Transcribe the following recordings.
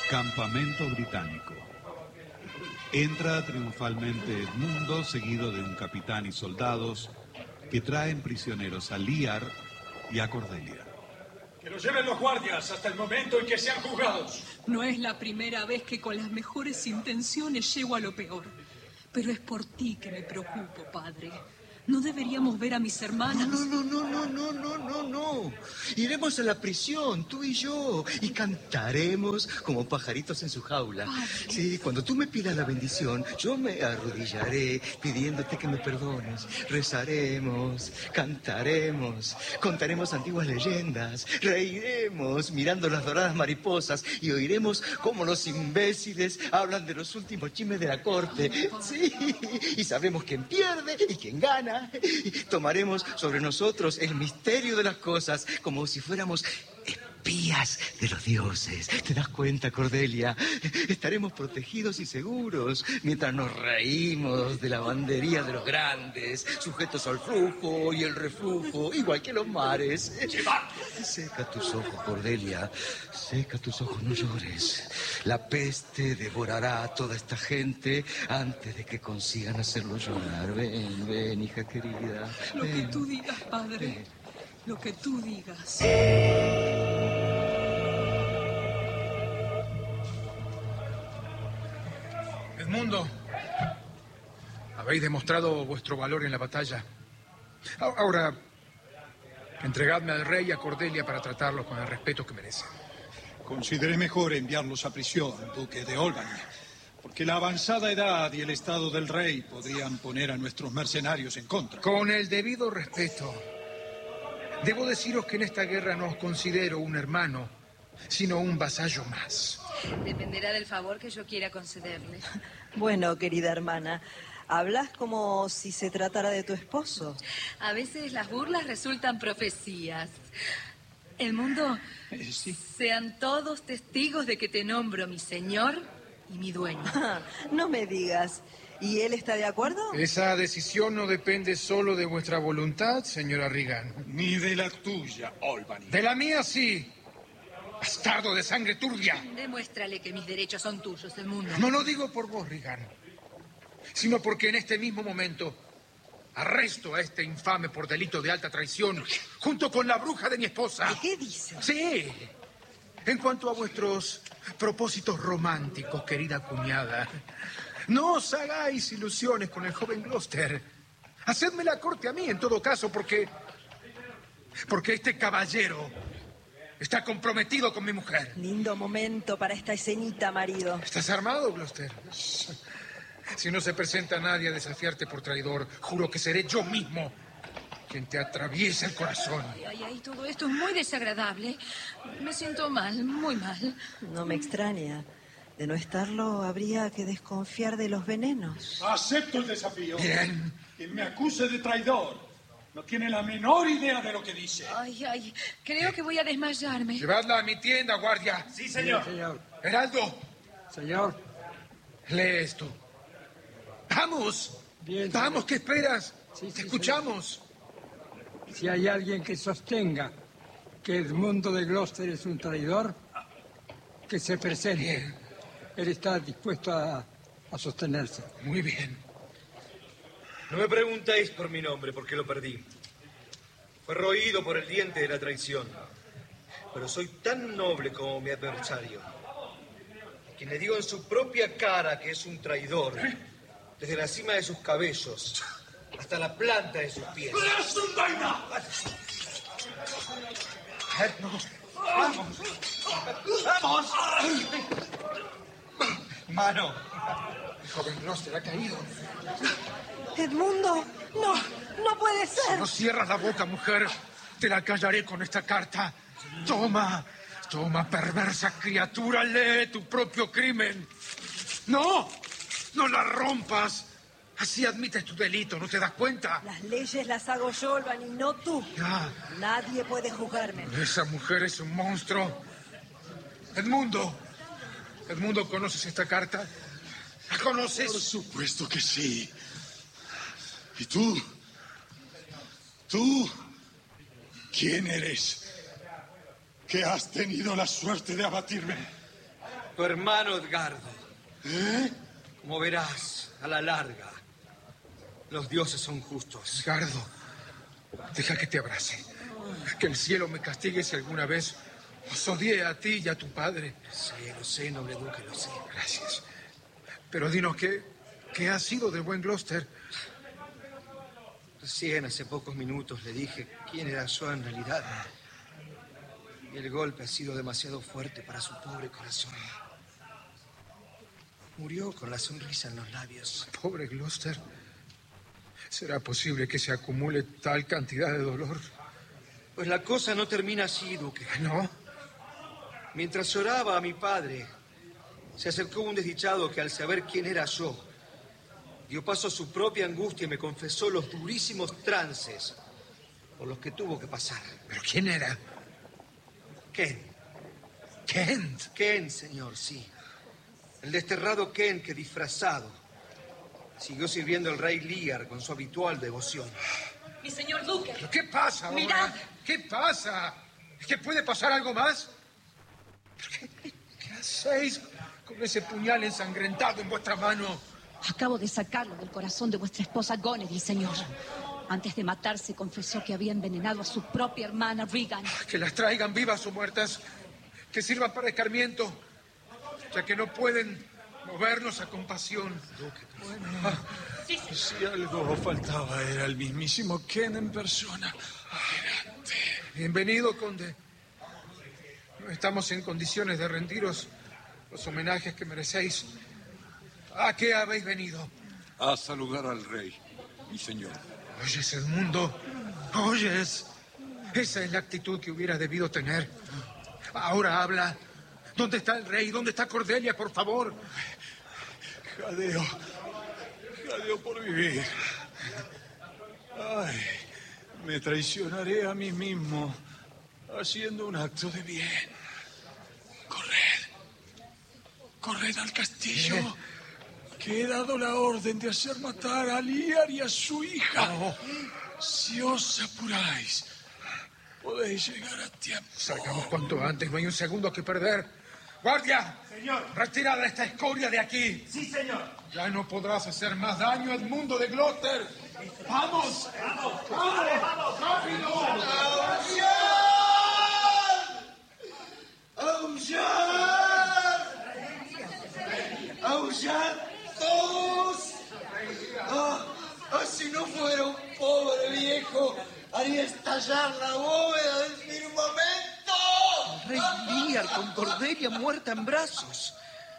Campamento británico. Entra triunfalmente Edmundo, seguido de un capitán y soldados que traen prisioneros a Lear y a Cordelia. ¡Que los lleven los guardias hasta el momento en que sean juzgados! No es la primera vez que con las mejores intenciones llego a lo peor. Pero es por ti que me preocupo, padre. ¿No deberíamos ver a mis hermanas? No. Iremos a la prisión, tú y yo, y cantaremos como pajaritos en su jaula. Padre. Sí, cuando tú me pidas la bendición, yo me arrodillaré pidiéndote que me perdones. Rezaremos, cantaremos, contaremos antiguas leyendas, reiremos mirando las doradas mariposas y oiremos cómo los imbéciles hablan de los últimos chismes de la corte. Sí, y sabremos quién pierde y quién gana. Tomaremos sobre nosotros el misterio de las cosas como si fuéramos espías de los dioses. ¿Te das cuenta, Cordelia? Estaremos protegidos y seguros mientras nos reímos de la bandería de los grandes, sujetos al flujo y el reflujo, igual que los mares. Seca tus ojos, Cordelia. Seca tus ojos, no llores. La peste devorará a toda esta gente antes de que consigan hacerlo llorar. Ven, hija querida. Lo que tú digas, padre. Lo que tú digas. Edmundo, habéis demostrado vuestro valor en la batalla. Ahora, entregadme al rey y a Cordelia para tratarlos con el respeto que merecen. Consideré mejor enviarlos a prisión, duque de Albany, porque la avanzada edad y el estado del rey podrían poner a nuestros mercenarios en contra. Con el debido respeto, debo deciros que en esta guerra no os considero un hermano, sino un vasallo más. Dependerá del favor que yo quiera concederle. Bueno, querida hermana, hablas como si se tratara de tu esposo. A veces las burlas resultan profecías. Edmundo, Sí. sean todos testigos de que te nombro mi señor y mi dueño. No me digas. ¿Y él está de acuerdo? Esa decisión no depende solo de vuestra voluntad, señora Regan. Ni de la tuya, Albany. De la mía sí. Bastardo de sangre turbia. Demuéstrale que mis derechos son tuyos, Edmundo. No lo digo por vos, Regan, sino porque en este mismo momento arresto a este infame por delito de alta traición junto con la bruja de mi esposa. ¿Qué dices? Sí. En cuanto a vuestros propósitos románticos, querida cuñada, no os hagáis ilusiones con el joven Gloucester. Hacedme la corte a mí, en todo caso, porque este caballero está comprometido con mi mujer. Lindo momento para esta escenita, marido. ¿Estás armado, Gloucester? Si no se presenta nadie a desafiarte por traidor, juro que seré yo mismo quien te atraviese el corazón. Ay, todo esto es muy desagradable. Me siento mal, muy mal. No me extraña. De no estarlo, habría que desconfiar de los venenos. Acepto el desafío. Bien. Quien me acuse de traidor no tiene la menor idea de lo que dice. Ay, creo que voy a desmayarme. Llevadla a mi tienda, guardia. Sí, señor. Señor. Heraldo, Señor. lee esto. ¡Vamos! Bien, ¡Vamos! ¿Qué esperas? Sí, Te sí, escuchamos. Si hay alguien que sostenga que Edmundo de Gloucester es un traidor, que se presente. Bien. Él está dispuesto a sostenerse. Muy bien. No me preguntéis por mi nombre, porque lo perdí. Fue roído por el diente de la traición. Pero soy tan noble como mi adversario, quien le digo en su propia cara que es un traidor, desde la cima de sus cabellos hasta la planta de sus pies. ¡Es un vaina! ¡Vamos! ¡Vamos! Mano. El joven Gloucester ha caído. Edmundo, no puede Si ser. no cierras la boca, mujer, te la callaré con esta carta. Toma, perversa criatura, lee tu propio crimen. No la rompas. Así admites tu delito, ¿no te das cuenta? Las leyes las hago yo, Albany, no tú. Ya. Nadie puede juzgarme. Esa mujer es un monstruo. Edmundo, ¿conoces esta carta? ¿La conoces? Por supuesto que sí. ¿Y tú? ¿Tú? ¿Quién eres? Que has tenido la suerte de abatirme. tu hermano Edgardo. Como verás, a la larga, los dioses son justos. Edgardo, deja que te abrace. Que el cielo me castigue si alguna vez os odié a ti y a tu padre. Lo sé, noble duque, lo sé. Gracias. Pero dinos, ¿qué ha sido del buen Gloucester? Recién hace pocos minutos le dije quién era yo en realidad. Y el golpe ha sido demasiado fuerte para su pobre corazón. Murió con la sonrisa en los labios. Pobre Gloucester. ¿Será posible que se acumule tal cantidad de dolor? Pues la cosa no termina así, duque. ¿No? Mientras lloraba a mi padre, se acercó un desdichado que al saber quién era yo, dio paso a su propia angustia y me confesó los durísimos trances por los que tuvo que pasar. ¿Pero quién era? Ken. ¿Kent? Ken, señor, sí. El desterrado Ken que, disfrazado, siguió sirviendo al rey Lear con su habitual devoción. Mi señor duque. ¿Pero qué pasa ahora? Mirad. ¿Qué pasa? ¿Es que puede pasar algo más? ¿Qué hacéis con ese puñal ensangrentado en vuestra mano? Acabo de sacarlo del corazón de vuestra esposa Gonedy, señor. Antes de matarse, confesó que había envenenado a su propia hermana Regan. Que las traigan vivas o muertas. Que sirvan para escarmiento, ya que no pueden movernos a compasión. Bueno, si algo faltaba era el mismísimo Ken en persona. Adelante. Bienvenido, conde. No estamos en condiciones de rendiros los homenajes que merecéis. ¿A qué habéis venido? A saludar al rey, mi señor. ¿Oyes, Edmundo? ¿Oyes? Esa es la actitud que hubiera debido tener. Ahora habla. ¿Dónde está el rey? ¿Dónde está Cordelia, por favor? Jadeo por vivir. Ay, me traicionaré a mí mismo haciendo un acto de bien. Corred al castillo. Que he dado la orden de hacer matar a Lear y a su hija. Si os apuráis, podéis llegar a tiempo. Salgamos cuanto antes, no hay un segundo que perder. ¡Guardia! Señor. ¡Retirad esta escoria de aquí! Sí, señor. Ya no podrás hacer más daño a Edmundo de Gloucester. ¡Vamos! ¡Vamos! ¡Vamos! ¡Rápido! ¡Aullar! ¡Aullar todos! Si no fuera un pobre viejo, haría estallar la bóveda del firmamento. Rey Lear con Cordelia muerta en brazos.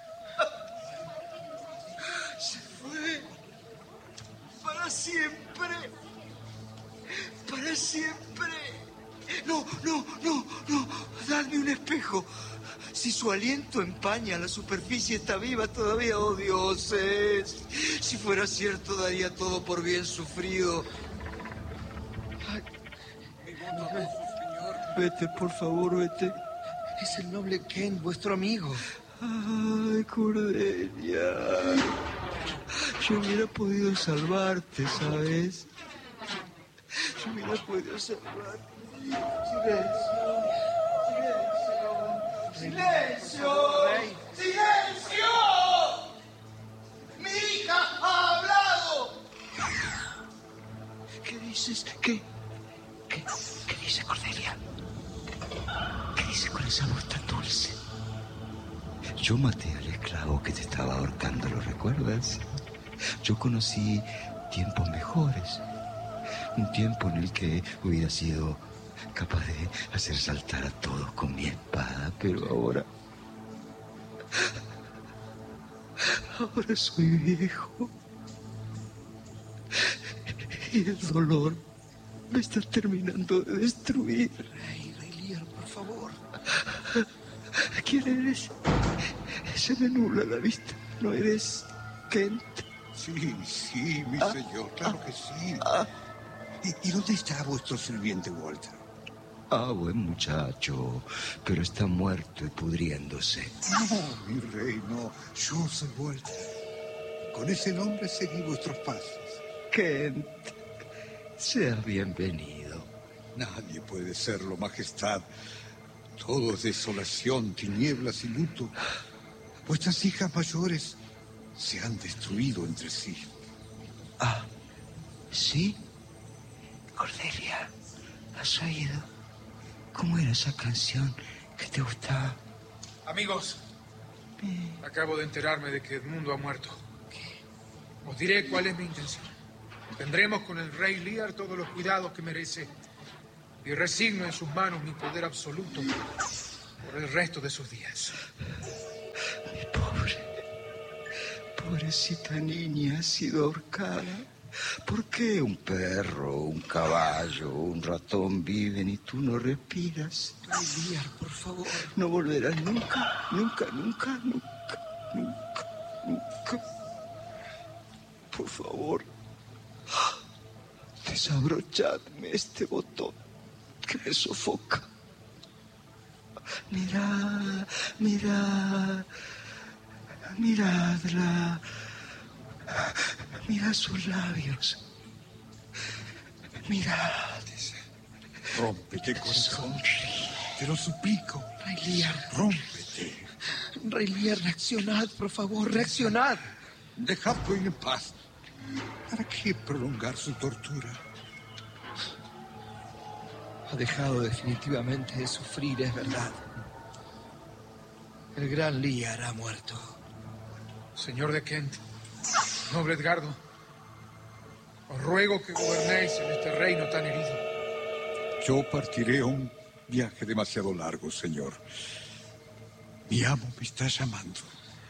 Se fue. Para siempre. Para siempre. No. Dadme un espejo. Si su aliento empaña la superficie, está viva todavía, oh dioses. Si fuera cierto, daría todo por bien sufrido. Ay, vete, por favor, vete. Es el noble Ken, vuestro amigo. Ay, Cordelia. Yo hubiera podido salvarte, ¿sabes? Yo hubiera podido salvarte. ¡Silencio! ¡Silencio! ¡Mi hija ha hablado! ¿Qué dices? ¿Qué dice Cordelia? ¿Qué dice con esa voz tan dulce? Yo maté al esclavo que te estaba ahorcando, ¿lo recuerdas? Yo conocí tiempos mejores. Un tiempo en el que hubiera sido capaz de hacer saltar a todos con mi espada, pero ahora soy viejo y el dolor me está terminando de destruir. Rey Lear, por favor. ¿Quién eres? Se me nubla la vista. ¿No eres Kent? Sí, mi señor, claro que sí. ¿Y dónde está vuestro sirviente Walter? Buen muchacho, pero está muerto y pudriéndose. No, mi rey, no. Yo soy Walter. Con ese nombre seguí vuestros pasos. Kent, seas bienvenido. Nadie puede serlo, majestad. Todo es desolación, tinieblas y luto. Vuestras hijas mayores se han destruido entre sí. Ah, ¿sí? Cordelia, ¿has oído? ¿Cómo era esa canción que te gustaba? Amigos, acabo de enterarme de que Edmundo ha muerto. Os diré cuál es mi intención. Tendremos con el rey Lear todos los cuidados que merece y resigno en sus manos mi poder absoluto por el resto de sus días. Mi pobrecita niña ha sido ahorcada. ¿Por qué un perro, un caballo, un ratón viven y tú no respiras? Rey Lear, por favor. No volverás nunca, nunca, nunca, nunca, nunca, nunca. Por favor, desabrochadme este botón que me sofoca. Mirad, mirad, miradla. Mirad sus labios. Mirad. Rómpete, corazón. Te lo suplico. Rey Lear. Rómpete. Rey Lear, reaccionad, por favor, reaccionad. Dejadlo en paz. ¿Para qué prolongar su tortura? Ha dejado definitivamente de sufrir, es verdad. El gran Lear ha muerto. Señor de Kent, noble Edgardo, os ruego que gobernéis en este reino tan herido. Yo partiré a un viaje demasiado largo, señor. Mi amo me está llamando.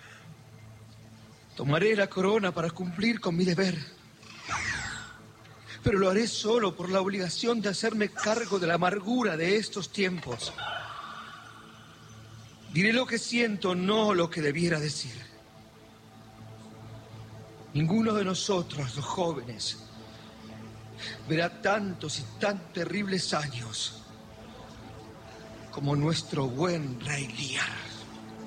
Tomaré la corona para cumplir con mi deber. Pero lo haré solo por la obligación de hacerme cargo de la amargura de estos tiempos. Diré lo que siento, no lo que debiera decir. Ninguno de nosotros, los jóvenes, verá tantos y tan terribles años como nuestro buen rey Lear.